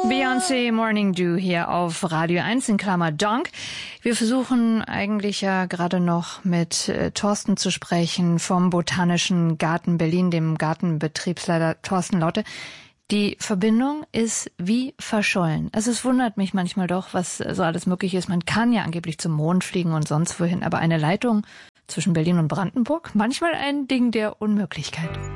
Beyoncé Morning Dew hier auf Radio 1 in Klammer Donk. Wir versuchen eigentlich ja gerade noch mit Thorsten zu sprechen vom Botanischen Garten Berlin, dem Gartenbetriebsleiter Thorsten Lotte. Die Verbindung ist wie verschollen. Also es wundert mich manchmal doch, was so alles möglich ist. Man kann ja angeblich zum Mond fliegen und sonst wohin, aber eine Leitung zwischen Berlin und Brandenburg, manchmal ein Ding der Unmöglichkeit.